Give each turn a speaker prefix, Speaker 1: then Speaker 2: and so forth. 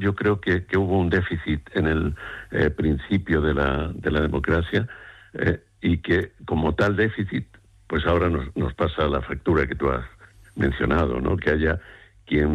Speaker 1: yo creo que hubo un déficit en el principio de la democracia, y que como tal déficit, pues ahora nos pasa la factura que tú has mencionado, ¿no? Que haya quien